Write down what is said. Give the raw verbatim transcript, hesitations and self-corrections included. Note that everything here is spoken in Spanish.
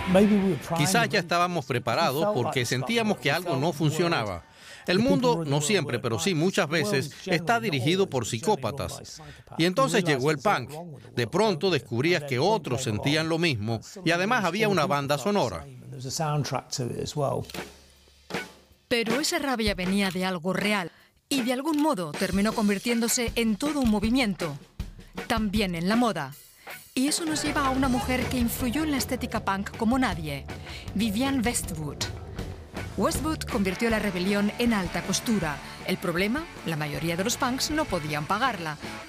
Quizás ya estábamos preparados porque sentíamos que algo no funcionaba. El mundo, no siempre, pero sí muchas veces, está dirigido por psicópatas. Y entonces llegó el punk. De pronto descubrías que otros sentían lo mismo y además había una banda sonora. Pero esa rabia venía de algo real y de algún modo terminó convirtiéndose en todo un movimiento, también en la moda. Y eso nos lleva a una mujer que influyó en la estética punk como nadie, Vivienne Westwood. Westwood convirtió la rebelión en alta costura. El problema, la mayoría de los punks no podían pagarla.